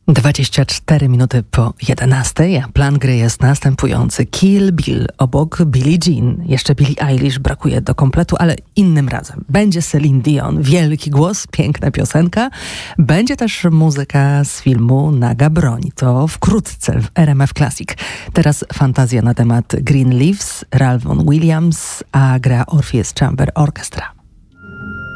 24 minuty po 11, a plan gry jest następujący. Kill Bill obok Billie Jean. Jeszcze Billie Eilish brakuje do kompletu, ale innym razem. Będzie Celine Dion, wielki głos, piękna piosenka. Będzie też muzyka z filmu Naga Broń. To wkrótce w RMF Classic. Teraz fantazja na temat Green Leaves, Ralph Vaughan Williams, a gra Orpheus Chamber Orchestra.